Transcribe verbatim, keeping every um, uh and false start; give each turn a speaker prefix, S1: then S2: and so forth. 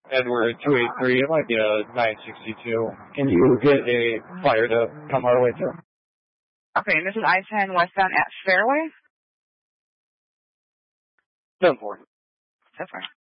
S1: Edward two eight three, it might be a nine sixty-two. Can you get a flyer to come our way too?
S2: Okay, and this is I ten westbound at Fairway?
S1: seven four.
S2: seven four.